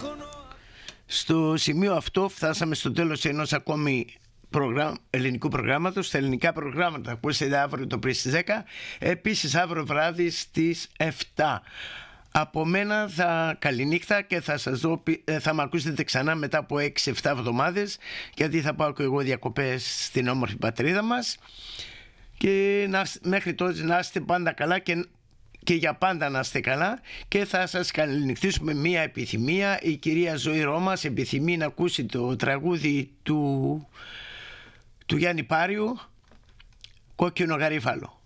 Στο σημείο αυτό φτάσαμε στο τέλος ενός ακόμη ελληνικού προγράμματος. Τα ελληνικά προγράμματα ακούσετε αύριο το πρωί στις 10, επίσης αύριο βράδυ στις 7. Από μένα καληνύχτα και θα με ακούσετε ξανά μετά από 6-7 εβδομάδες, γιατί θα πάω και εγώ διακοπές στην όμορφη πατρίδα μας. Και μέχρι τότε να είστε πάντα καλά και για πάντα να είστε καλά, και θα σας καληνυχτήσουμε μία επιθυμία. Η κυρία Ζωή Ρώμας επιθυμεί να ακούσει το τραγούδι του Γιάννη Πάριου, «Κόκκινο γαρίφαλο».